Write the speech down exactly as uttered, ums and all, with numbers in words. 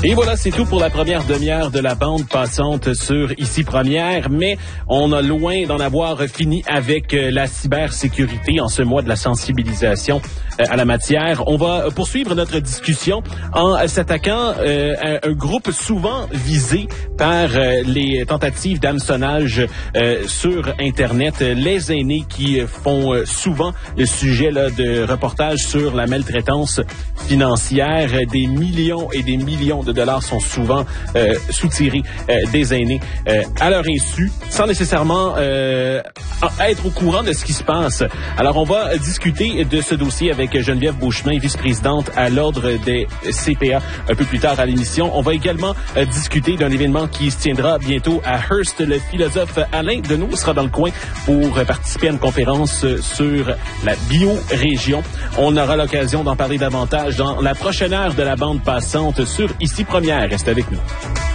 Et voilà, c'est tout pour la première demi-heure de la bande passante sur Ici Première, mais on a loin d'en avoir fini avec la cybersécurité en ce mois de la sensibilisation à la matière. On va poursuivre notre discussion en s'attaquant euh, à un groupe souvent visé par euh, les tentatives d'hameçonnage euh, sur Internet, les aînés qui font euh, souvent le sujet là, de reportages sur la maltraitance financière. Des millions et des millions de dollars sont souvent euh, soutirés euh, des aînés euh, à leur insu, sans nécessairement euh, être au courant de ce qui se passe. Alors, on va discuter de ce dossier avec Geneviève Beauchemin, vice-présidente à l'Ordre des C P A, un peu plus tard à l'émission. On va également euh, discuter d'un événement qui se tiendra bientôt à Hearst. Le philosophe Alain Deneau sera dans le coin pour euh, participer à une conférence euh, sur la biorégion. On aura l'occasion d'en parler davantage dans la prochaine heure de la bande passante sur Ici Première. Restez avec nous.